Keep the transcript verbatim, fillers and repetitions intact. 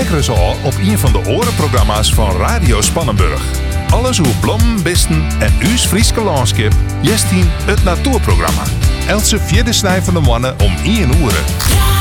Kijken eens al op een van de orenprogramma's van Radio Spannenburg. Alles hoe blommen, bisten en uws Frieske landschap. Jestien het natuurprogramma. Else vierde snij van de mannen om één uur.